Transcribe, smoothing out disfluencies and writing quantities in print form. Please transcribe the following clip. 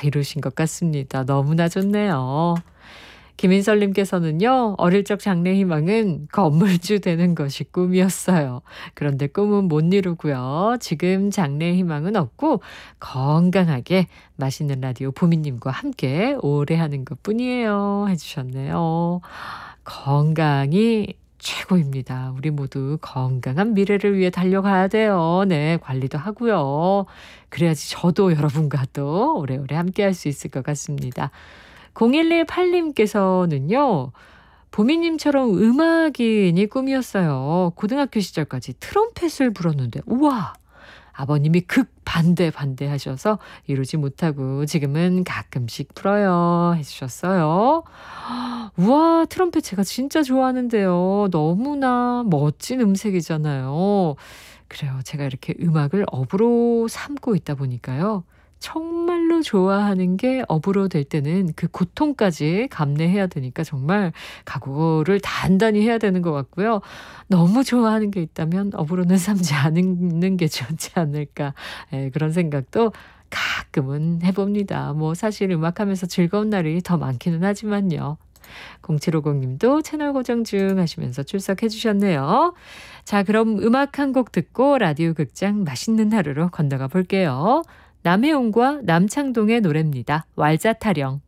이루신 것 같습니다. 너무나 좋네요. 김인설님께서는요. 어릴 적 장래 희망은 건물주 되는 것이 꿈이었어요. 그런데 꿈은 못 이루고요. 지금 장래 희망은 없고 건강하게 맛있는 라디오 보미님과 함께 오래 하는 것뿐이에요. 해주셨네요. 건강이 최고입니다. 우리 모두 건강한 미래를 위해 달려가야 돼요. 네, 관리도 하고요. 그래야지 저도 여러분과 또 오래오래 함께 할 수 있을 것 같습니다. 0118님께서는요. 보미님처럼 음악인이 꿈이었어요. 고등학교 시절까지 트럼펫을 불었는데 우와! 아버님이 반대하셔서 이루지 못하고 지금은 가끔씩 불어요 해주셨어요. 우와, 트럼펫 제가 진짜 좋아하는데요. 너무나 멋진 음색이잖아요. 그래요. 제가 이렇게 음악을 업으로 삼고 있다 보니까요. 정말로 좋아하는 게 업으로 될 때는 그 고통까지 감내해야 되니까 정말 각오를 단단히 해야 되는 것 같고요. 너무 좋아하는 게 있다면 업으로는 삼지 않는 게 좋지 않을까. 그런 생각도 가끔은 해봅니다. 뭐 사실 음악하면서 즐거운 날이 더 많기는 하지만요. 0750님도 채널 고정 중 하시면서 출석해 주셨네요. 자, 그럼 음악 한 곡 듣고 라디오 극장 맛있는 하루로 건너가 볼게요. 남혜용과 남창동의 노래입니다. 왈자 타령.